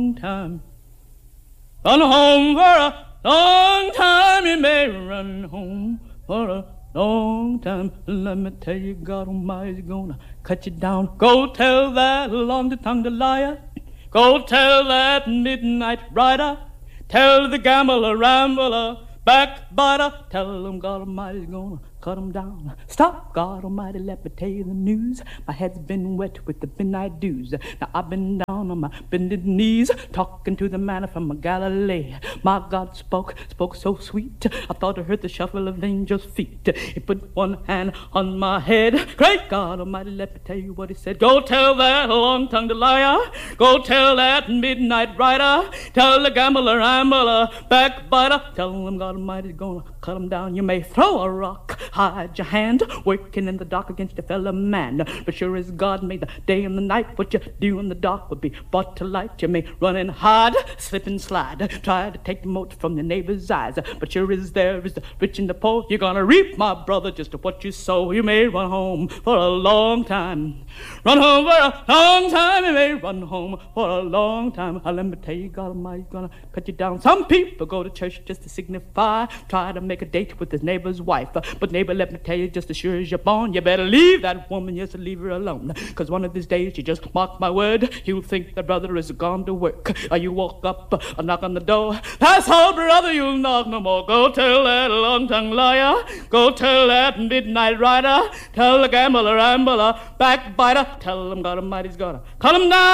long time. Run home for a long time. You may run home for a long time. Let me tell you, God Almighty's gonna cut you down. Go tell that long-tongued liar. Go tell that midnight rider. Tell the gambler, rambler, backbiter. Tell them God Almighty's gonna cut them down. Stop, God Almighty, let me tell you the news. My head's been wet with the midnight dews. Now I've been down on my bended knees, talking to the man from Galilee. My God spoke so sweet. I thought I heard the shuffle of angels' feet. He put one hand on my head. Great God Almighty, let me tell you what he said. Go tell that long-tongued liar. Go tell that midnight rider. Tell the gambler, rambler, backbiter. Tell them God Almighty's gonna cut them down. You may throw a rock, hide your hand, working in the dark against your fellow man. But sure as God made the day and the night, what you do in the dark will be brought to light. You may run and hide, slip and slide, try to take the mote from your neighbor's eyes. But sure as there is the rich and the poor, you're gonna reap, my brother, just what you sow. You may run home for a long time. Run home for a long time. You may run home for a long time. Let me tell you, God Almighty's gonna cut you down. Some people go to church just to signify, try to make a date with his neighbor's wife. But neighbor, let me tell you, just as sure as you're born, you better leave that woman, just leave her alone. Cause one of these days, you just mark my word, you'll think that brother is gone to work. Or you walk up, knock on the door. That's all, brother, you'll knock no more. Go tell that long-tongued liar. Go tell that midnight rider. Tell the gambler, rambler, backbiter. Tell them God Almighty's gonna cut him down.